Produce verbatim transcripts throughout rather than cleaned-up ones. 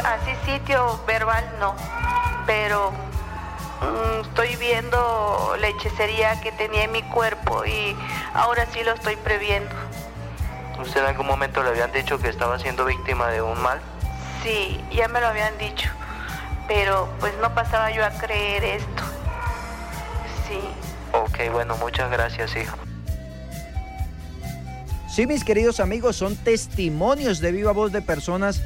así sitio verbal no, pero mmm, estoy viendo la hechicería que tenía en mi cuerpo y ahora sí lo estoy previendo. ¿Usted en algún momento le habían dicho que estaba siendo víctima de un mal? Sí, ya me lo habían dicho, pero pues no pasaba yo a creer esto. Sí. Ok, bueno, muchas gracias, hijo. Sí, mis queridos amigos, son testimonios de viva voz de personas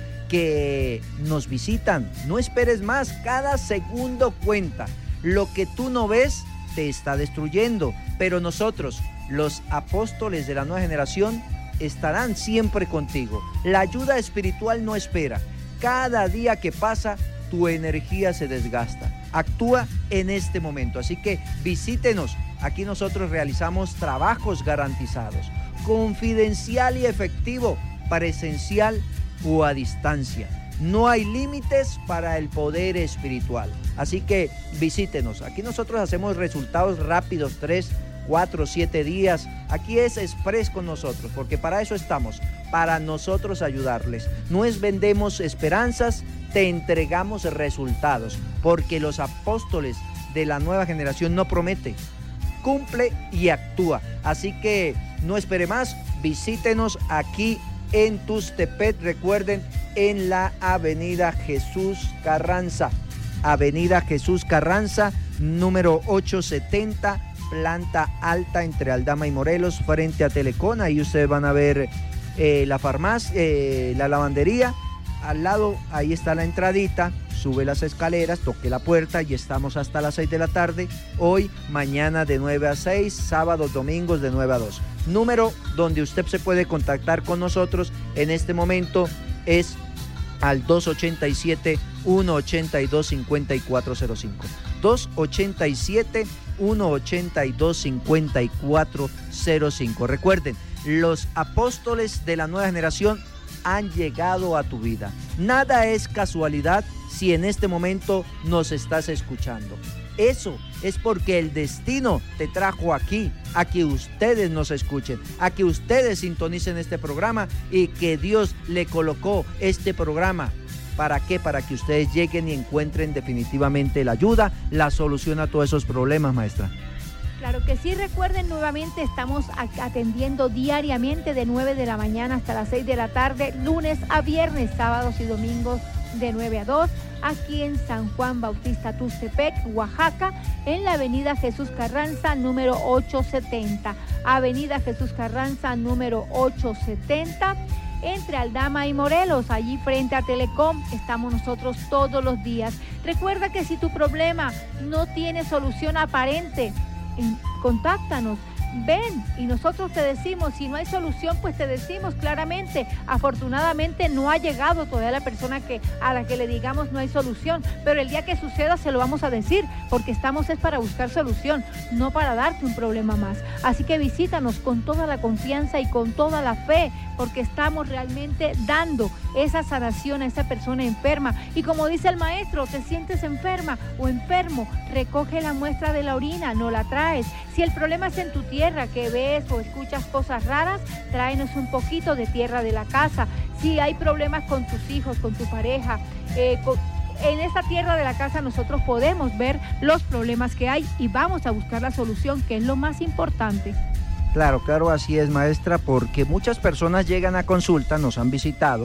que nos visitan. No esperes más, cada segundo cuenta. Lo que tú no ves te está destruyendo, pero nosotros, los apóstoles de la nueva generación, estarán siempre contigo. La ayuda espiritual no espera. Cada día que pasa, tu energía se desgasta. Actúa en este momento, así que visítenos. Aquí nosotros realizamos trabajos garantizados, confidencial y efectivo, presencial o a distancia. No hay límites para el poder espiritual. Así que visítenos. Aquí nosotros hacemos resultados rápidos, tres, cuatro, siete días. Aquí es express con nosotros, porque para eso estamos, para nosotros ayudarles. No es vendemos esperanzas, te entregamos resultados, porque los apóstoles de la nueva generación no prometen, cumple y actúa. Así que no espere más, visítenos aquí en Tustepet, recuerden, en la avenida Jesús Carranza, avenida Jesús Carranza, número ochocientos setenta, planta alta entre Aldama y Morelos, frente a Telecom. Ahí ustedes van a ver eh, la farmacia, eh, la lavandería, al lado, ahí está la entradita. Sube las escaleras, toque la puerta y estamos hasta las seis de la tarde. Hoy, mañana de nueve a seis, sábados, domingos de nueve a dos. Número donde usted se puede contactar con nosotros en este momento es al dos ochenta y siete, uno ochenta y dos, cincuenta y cuatro cero cinco. dos ochenta y siete, uno ochenta y dos, cincuenta y cuatro cero cinco. Recuerden, los apóstoles de la nueva generación han llegado a tu vida. Nada es casualidad si en este momento nos estás escuchando. Eso es porque el destino te trajo aquí, a que ustedes nos escuchen, a que ustedes sintonicen este programa y que Dios le colocó este programa. ¿Para qué? Para que ustedes lleguen y encuentren definitivamente la ayuda, la solución a todos esos problemas, maestra. Claro que sí, recuerden, nuevamente estamos atendiendo diariamente de nueve de la mañana hasta las seis de la tarde, lunes a viernes, sábados y domingos de nueve a dos, aquí en San Juan Bautista Tustepec, Oaxaca, en la avenida Jesús Carranza, número ochocientos setenta. Avenida Jesús Carranza, número ochocientos setenta, entre Aldama y Morelos, allí frente a Telecom, estamos nosotros todos los días. Recuerda que si tu problema no tiene solución aparente, contáctanos, ven y nosotros te decimos. Si no hay solución, pues te decimos claramente. Afortunadamente no ha llegado todavía la persona que, a la que le digamos no hay solución, pero el día que suceda se lo vamos a decir, porque estamos es para buscar solución, no para darte un problema más. Así que visítanos con toda la confianza y con toda la fe, porque estamos realmente dando esa sanación a esa persona enferma. Y como dice el maestro, te sientes enferma o enfermo, recoge la muestra de la orina, no la traes. Si el problema es en tu tierra, que ves o escuchas cosas raras, tráenos un poquito de tierra de la casa. Si hay problemas con tus hijos, con tu pareja, eh, con, en esta tierra de la casa nosotros podemos ver los problemas que hay y vamos a buscar la solución, que es lo más importante. Claro, claro, así es, maestra, porque muchas personas llegan a consulta, nos han visitado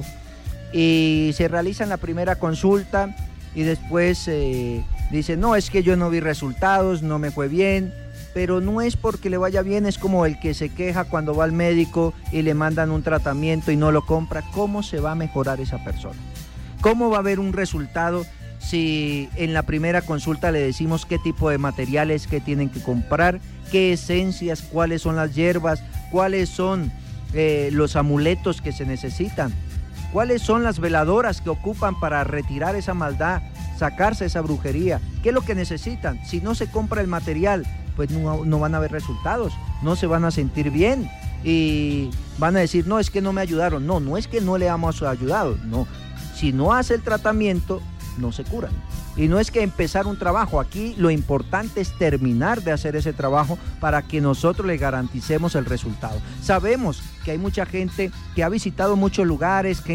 y se realizan la primera consulta y después eh, dicen, no, es que yo no vi resultados, no me fue bien, pero no es porque le vaya bien, es como el que se queja cuando va al médico y le mandan un tratamiento y no lo compra. ¿Cómo se va a mejorar esa persona? ¿Cómo va a haber un resultado si en la primera consulta le decimos qué tipo de materiales que tienen que comprar, qué esencias, cuáles son las hierbas, cuáles son eh, los amuletos que se necesitan, cuáles son las veladoras que ocupan para retirar esa maldad, sacarse esa brujería, qué es lo que necesitan? Si no se compra el material, pues no, no van a haber resultados, no se van a sentir bien y van a decir, no, es que no me ayudaron. No, no es que no le hemos ayudado, no. Si no hace el tratamiento, no se curan. Y no es que empezar un trabajo, aquí lo importante es terminar de hacer ese trabajo para que nosotros le garanticemos el resultado. Sabemos que hay mucha gente que ha visitado muchos lugares, que